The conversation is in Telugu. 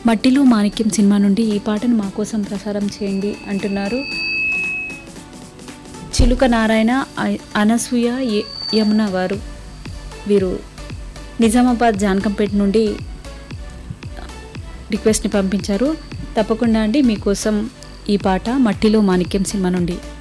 మట్టిలో మాణిక్యం సినిమా నుండి ఈ పాటను మా కోసం ప్రసారం చేయండి అంటున్నారు చిలుక నారాయణ, అనసూయ, యమున గారు. వీరు నిజామాబాద్ జానకంపేట నుండి రిక్వెస్ట్ని పంపించారు. తప్పకుండా అండి మీకోసం ఈ పాట మట్టిలో మాణిక్యం సినిమా నుండి.